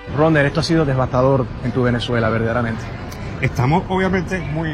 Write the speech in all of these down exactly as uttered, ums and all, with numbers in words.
Ronder, esto ha sido devastador en tu Venezuela, verdaderamente. Estamos obviamente muy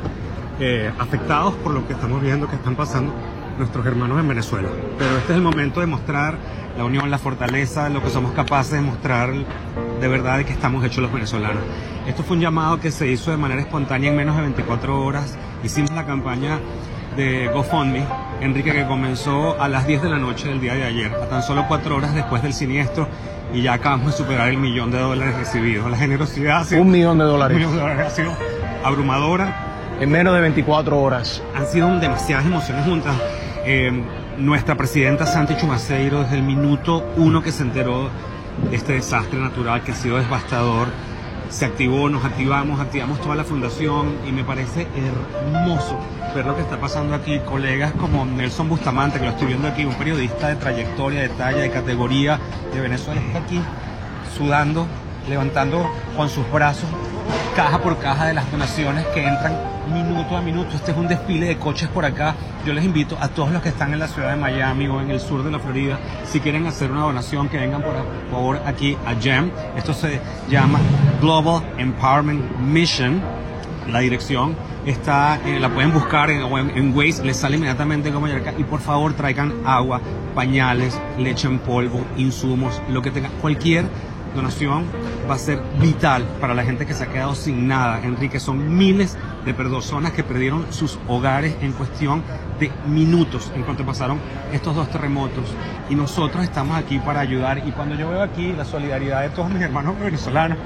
eh, afectados por lo que estamos viendo que están pasando nuestros hermanos en Venezuela. Pero este es el momento de mostrar la unión, la fortaleza, lo que somos capaces de mostrar de verdad de que estamos hechos los venezolanos. Esto fue un llamado que se hizo de manera espontánea en menos de veinticuatro horas. Hicimos la campaña de GoFundMe, Enrique, que comenzó a las diez de la noche del día de ayer, a tan solo cuatro horas después del siniestro, y ya acabamos de superar el millón de dólares recibidos. La generosidad ha sido, un millón de dólares. Un millón de dólares ha sido abrumadora. En menos de veinticuatro horas. Han sido demasiadas emociones juntas. Eh, nuestra presidenta Santi Chumaceiro, desde el minuto uno que se enteró de este desastre natural que ha sido devastador, se activó, nos activamos, activamos toda la fundación, y me parece hermoso ver lo que está pasando aquí. Colegas como Nelson Bustamante, que lo estoy viendo aquí, un periodista de trayectoria, de talla, de categoría de Venezuela, está aquí sudando, levantando con sus brazos caja por caja de las donaciones que entran minuto a minuto. Este es un desfile de coches por acá. Yo les invito a todos los que están en la ciudad de Miami o en el sur de la Florida, si quieren hacer una donación, que vengan por favor aquí a GEM. Esto se llama Global Empowerment Mission. La dirección está, eh, la pueden buscar en, en, en Waze, les sale inmediatamente como acá. Y por favor traigan agua, pañales, leche en polvo, insumos, lo que tengan. Cualquier donación va a ser vital para la gente que se ha quedado sin nada. Enrique, son miles de personas que perdieron sus hogares en cuestión de minutos en cuanto pasaron estos dos terremotos, y nosotros estamos aquí para ayudar. Y cuando yo veo aquí la solidaridad de todos mis hermanos venezolanos,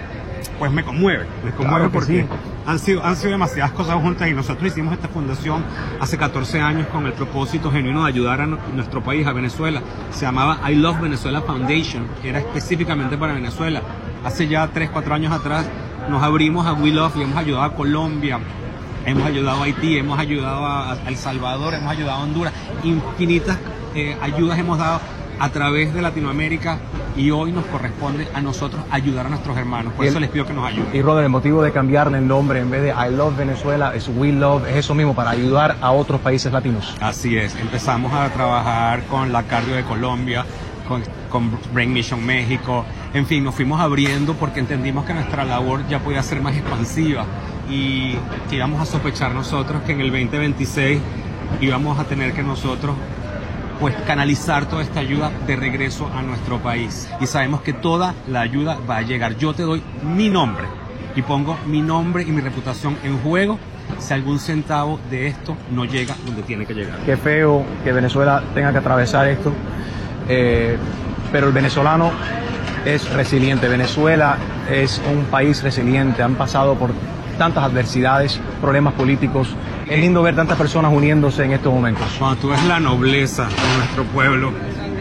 pues me conmueve, me conmueve, claro, porque sí. han sido, han sido demasiadas cosas juntas, y nosotros hicimos esta fundación hace catorce años con el propósito genuino de ayudar a nuestro país, a Venezuela. Se llamaba I Love Venezuela Foundation, que era específicamente para Venezuela. Hace ya tres, cuatro años atrás nos abrimos a We Love y hemos ayudado a Colombia, hemos ayudado a Haití, hemos ayudado a El Salvador, hemos ayudado a Honduras. Infinitas eh, ayudas hemos dado a través de Latinoamérica, y hoy nos corresponde a nosotros ayudar a nuestros hermanos. Por y eso el, les pido que nos ayuden. Y Roder, el motivo de cambiarle el nombre, en vez de I Love Venezuela, es We Love, es eso mismo, para ayudar a otros países latinos. Así es, empezamos a trabajar con la Cardio de Colombia, con, con Brain Mission México, en fin, nos fuimos abriendo porque entendimos que nuestra labor ya podía ser más expansiva, y que íbamos a sospechar nosotros que en el veinte veintiséis íbamos a tener que nosotros pues canalizar toda esta ayuda de regreso a nuestro país, y sabemos que toda la ayuda va a llegar. Yo te doy mi nombre y pongo mi nombre y mi reputación en juego si algún centavo de esto no llega donde tiene que llegar. Qué feo que Venezuela tenga que atravesar esto, eh, pero el venezolano es resiliente. Venezuela es un país resiliente, han pasado por tantas adversidades, problemas políticos. Es lindo ver tantas personas uniéndose en estos momentos. Cuando tú ves la nobleza de nuestro pueblo,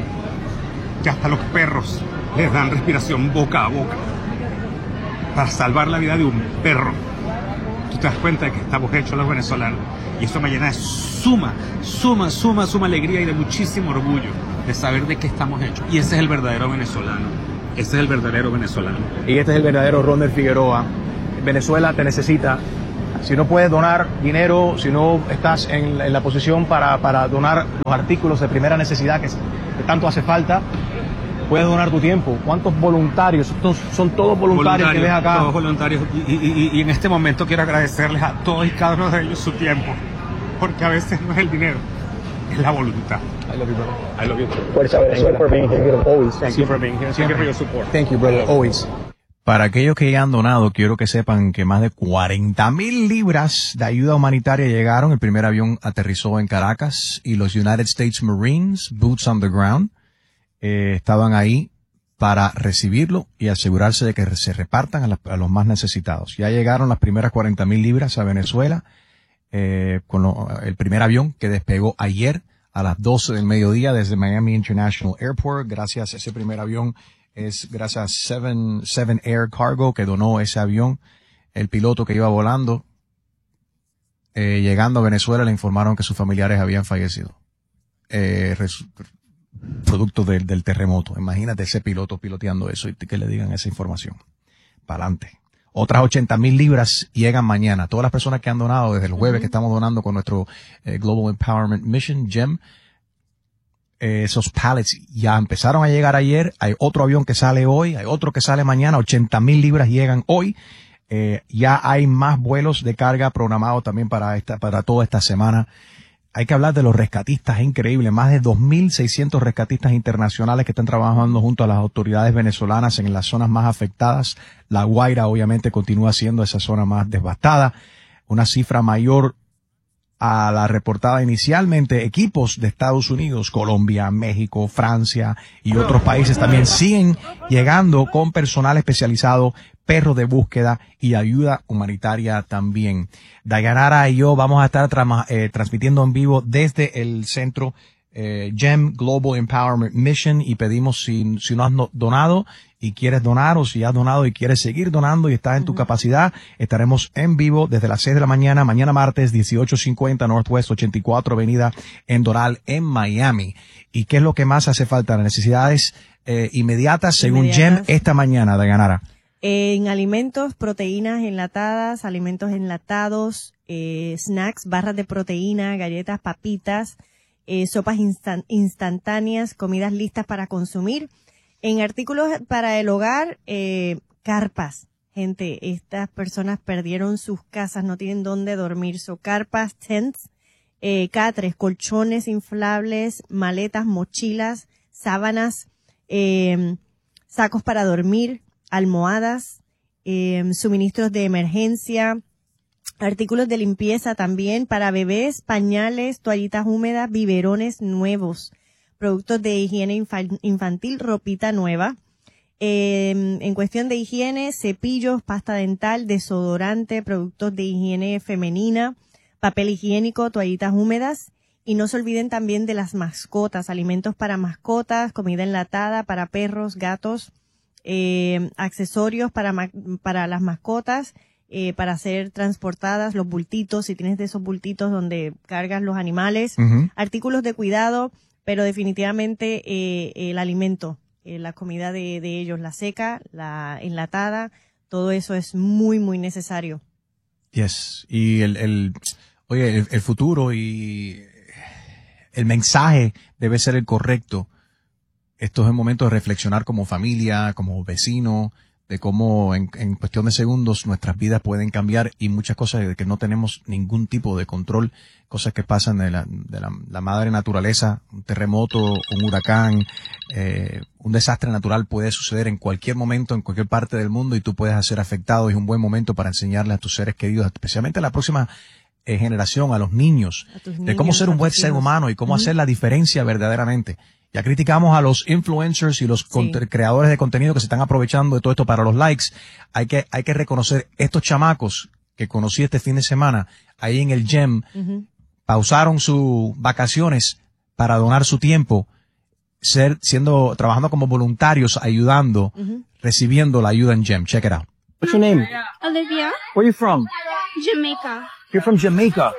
que hasta los perros les dan respiración boca a boca para salvar la vida de un perro, tú te das cuenta de que estamos hechos los venezolanos, y eso me llena de suma, suma, suma, suma alegría y de muchísimo orgullo de saber de qué estamos hechos. Y ese es el verdadero venezolano, ese es el verdadero venezolano. Y este es el verdadero Ronder Figueroa. Venezuela te necesita. Si no puedes donar dinero, si no estás en, en la posición para, para donar los artículos de primera necesidad que, que tanto hace falta, puedes donar tu tiempo. ¿Cuántos voluntarios? Son, son todos voluntarios, voluntarios que ves acá. Todos voluntarios. Y, y, y en este momento quiero agradecerles a todos y cada uno de ellos su tiempo, porque a veces no es el dinero, es la voluntad. I love you, brother. I love you too. Fuerza Venezuela. Thank you for being here. Always. Thank you for being here. Thank you for your support. Thank you, brother. Always. Para aquellos que ya han donado, quiero que sepan que más de cuarenta mil libras de ayuda humanitaria llegaron. El primer avión aterrizó en Caracas, y los United States Marines, Boots on the Ground, eh, estaban ahí para recibirlo y asegurarse de que se repartan a, la, a los más necesitados. Ya llegaron las primeras cuarenta mil libras a Venezuela, eh, con lo, el primer avión que despegó ayer a las doce del mediodía desde Miami International Airport. Gracias a ese primer avión, es gracias a Seven, Seven Air Cargo que donó ese avión. El piloto que iba volando, eh, llegando a Venezuela, le informaron que sus familiares habían fallecido, eh, producto del, del terremoto. Imagínate ese piloto piloteando eso y que le digan esa información. Para adelante. Otras ochenta mil libras llegan mañana. Todas las personas que han donado desde el jueves, uh-huh, que estamos donando con nuestro eh, Global Empowerment Mission, GEM, Eh, esos pallets ya empezaron a llegar ayer. Hay otro avión que sale hoy, hay otro que sale mañana. ochenta mil libras llegan hoy. Eh, ya hay más vuelos de carga programados también para esta, para toda esta semana. Hay que hablar de los rescatistas, es increíble. Más de dos mil seiscientos rescatistas internacionales que están trabajando junto a las autoridades venezolanas en las zonas más afectadas. La Guaira obviamente continúa siendo esa zona más devastada. Una cifra mayor a la reportada inicialmente. Equipos de Estados Unidos, Colombia, México, Francia y otros países también siguen llegando con personal especializado, perros de búsqueda y ayuda humanitaria también. Dayanara y yo vamos a estar tra- eh, transmitiendo en vivo desde el centro eh, G E M Global Empowerment Mission y pedimos si, si no has no, donado y quieres donar o si has donado y quieres seguir donando y estás en tu capacidad, estaremos en vivo desde las seis de la mañana, mañana martes dieciocho cincuenta Northwest ochenta y cuatro Avenida en Doral en Miami. ¿Y qué es lo que más hace falta? Las necesidades eh, inmediatas según G E M esta mañana, Dayanara. En alimentos, proteínas enlatadas, alimentos enlatados, eh, snacks, barras de proteína, galletas, papitas, eh, sopas instan- instantáneas, comidas listas para consumir. En artículos para el hogar, eh, carpas. Gente, estas personas perdieron sus casas, no tienen dónde dormir. So, carpas, tents, eh, catres, colchones inflables, maletas, mochilas, sábanas, eh, sacos para dormir, almohadas, eh, suministros de emergencia, artículos de limpieza también para bebés, pañales, toallitas húmedas, biberones nuevos, productos de higiene infa- infantil, ropita nueva. Eh, en cuestión de higiene, cepillos, pasta dental, desodorante, productos de higiene femenina, papel higiénico, toallitas húmedas. Y no se olviden también de las mascotas, alimentos para mascotas, comida enlatada para perros, gatos, eh, accesorios para, ma- para las mascotas, eh, para ser transportadas, los bultitos, si tienes de esos bultitos donde cargas los animales, Uh-huh. artículos de cuidado, pero definitivamente eh, el alimento, eh, la comida de, de ellos, la seca, la enlatada, todo eso es muy, muy necesario. Yes. Y el, el oye, el, el futuro y el mensaje debe ser el correcto. Esto es el momento de reflexionar como familia, como vecino, de cómo en, en cuestión de segundos nuestras vidas pueden cambiar y muchas cosas de que no tenemos ningún tipo de control, cosas que pasan de la, de la, la madre naturaleza, un terremoto, un huracán, eh, un desastre natural puede suceder en cualquier momento, en cualquier parte del mundo y tú puedes ser afectado y es un buen momento para enseñarle a tus seres queridos, especialmente a la próxima eh, generación, a los niños, A tus de cómo niños, ser a un buen tus ser hijos. humano y cómo Ujú. hacer la diferencia verdaderamente. Ya criticamos a los influencers y los Sí. cont- creadores de contenido que se están aprovechando de todo esto para los likes. Hay que, hay que reconocer estos chamacos que conocí este fin de semana ahí en el G E M, Ujú. pausaron sus vacaciones para donar su tiempo, ser, siendo, trabajando como voluntarios, ayudando, Ujú. recibiendo la ayuda en G E M. Check it out. What's your name? Olivia, Where are you from? Jamaica. You're from Jamaica.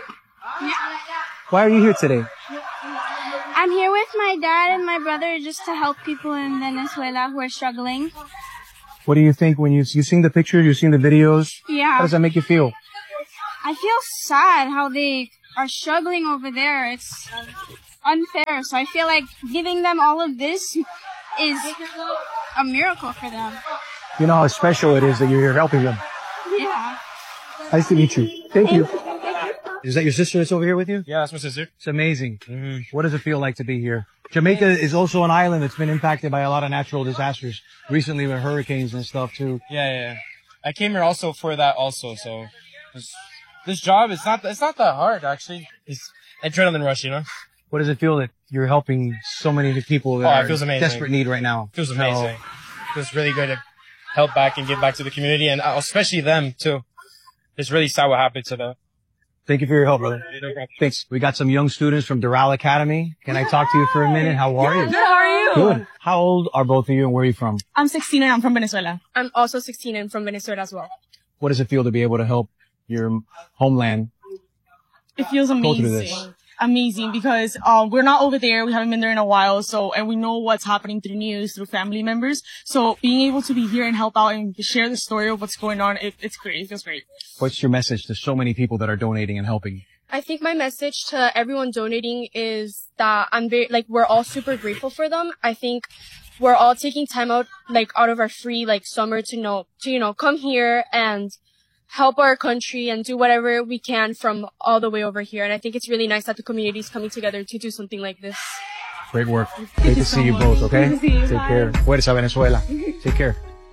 Why are you here today? I'm here with my dad and my brother just to help people in Venezuela who are struggling. What do you think when you you seen the pictures, you seen the videos? How Yeah. does that make you feel? I feel sad how they are struggling over there. It's unfair. So I feel like giving them all of this is a miracle for them. You know how special it is that you're here helping them. Yeah. Nice to meet you. Thank you. Is that your sister that's over here with you? Yeah, that's my sister. It's amazing. What does it feel like to be here? Jamaica is also an island that's been impacted by a lot of natural disasters recently with hurricanes and stuff too. Yeah, yeah, yeah. I came here also for that also, so this, this job is not it's not that hard actually. It's adrenaline rush, you know. What does it feel that you're helping so many people that Oh, it are feels in amazing. desperate need right now? It feels amazing. It feels really good to help back and give back to the community and uh, especially them too. It's really sad what happened to them. Thank you for your help, brother. No problem. Thanks. We got some young students from Doral Academy. Can I talk to you for a minute? How are you? Good, how are you? Good. How old are both of you and where are you from? I'm sixteen and I'm from Venezuela. I'm also sixteen and from Venezuela as well. What does it feel to be able to help your homeland? It feels Go through amazing. this. Amazing because um we're not over there. We haven't been there in a while. So, and we know what's happening through news, through family members. So being able to be here and help out and share the story of what's going on, it, it's great. It feels great. What's your message to so many people that are donating and helping? I think my message to everyone donating is that I'm very, like, we're all super grateful for them. I think we're all taking time out, like, out of our free, like, summer to know, to, you know, come here and help our country and do whatever we can from all the way over here. And I think it's really nice that the community is coming together to do something like this. Great work. Great to see you both, okay? Good to see you. Take Bye. care. Fuerza, Venezuela. Take care.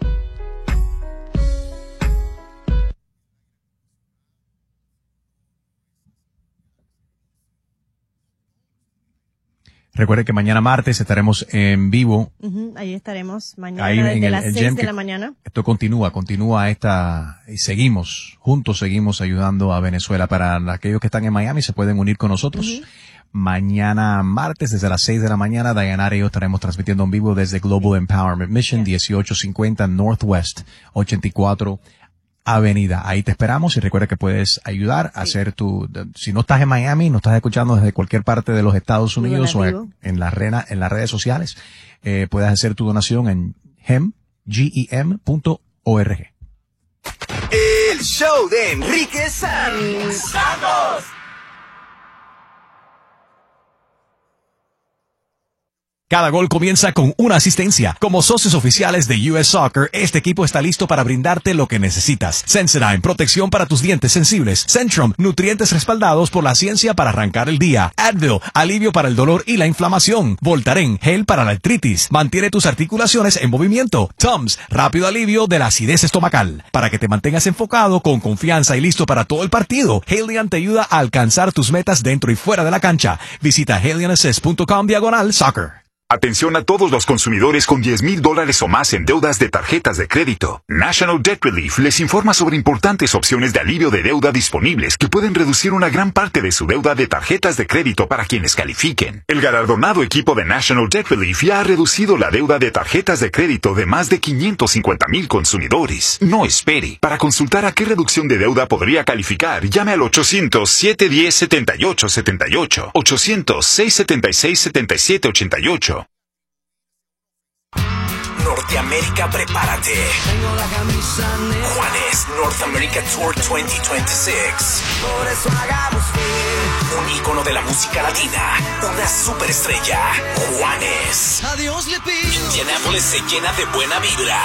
Recuerde que mañana martes estaremos en vivo. Ujú, ahí estaremos mañana Ahí en desde el- las el seis Gem de que- la mañana. Esto continúa, continúa esta, y seguimos, juntos seguimos ayudando a Venezuela. Para aquellos que están en Miami se pueden unir con nosotros. Ujú. Mañana martes desde las seis de la mañana, Dayanara y yo estaremos transmitiendo en vivo desde Global Empowerment Mission, dieciocho cincuenta Northwest ochenta y cuatro Avenida. Ahí te esperamos y recuerda que puedes ayudar a hacer tu, de- si no estás en Miami, no estás escuchando desde cualquier parte de los Estados Muy Unidos o en, donativo. en las rena- en las redes sociales, eh, puedes hacer tu donación en gem, G E M punto org. El show de Enrique Santos. Cada gol comienza con una asistencia. Como socios oficiales de U S Soccer, este equipo está listo para brindarte lo que necesitas. Sensodyne, protección para tus dientes sensibles. Centrum, nutrientes respaldados por la ciencia para arrancar el día. Advil, alivio para el dolor y la inflamación. Voltaren, gel para la artritis. Mantiene tus articulaciones en movimiento. Tums, rápido alivio de la acidez estomacal. Para que te mantengas enfocado, con confianza y listo para todo el partido, Halion te ayuda a alcanzar tus metas dentro y fuera de la cancha. Visita halion assist punto com diagonal soccer. Atención a todos los consumidores con diez mil dólares o más en deudas de tarjetas de crédito. National Debt Relief les informa sobre importantes opciones de alivio de deuda disponibles que pueden reducir una gran parte de su deuda de tarjetas de crédito para quienes califiquen. El galardonado equipo de National Debt Relief ya ha reducido la deuda de tarjetas de crédito de más de quinientos cincuenta mil consumidores. No espere. Para consultar a qué reducción de deuda podría calificar, llame al ochocientos, siete uno cero, siete ocho siete ocho, ochocientos, seis siete seis, siete siete ocho ocho. Norteamérica, prepárate. Tengo la camisa negra. Juanes North America Tour veinte veintiséis. Por eso hagamos bien. Un ícono de la música latina. Una superestrella. Juanes. Adiós le pido. Indianapolis se llena de buena vibra.